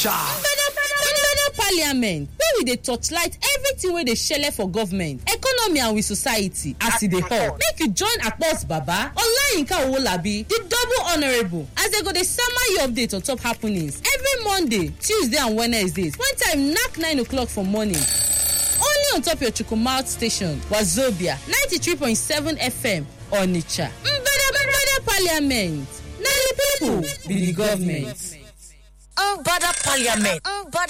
Onitsha. Mbeda Parliament, where we dey torchlight everything wey dey shele for government, economy and with society as e dey hot. Make you join Akpos Baba, Olayinka Owolabi, the double honourable, as they go dey sama you update on top happenings every Monday, Tuesday and Wednesdays when time knack 9 o'clock for morning. Only on top your Chukwumalt station, Wazobia 93.7 FM, Onitsha. Mbeda Parliament, na the people be the government. Mbada Parliament.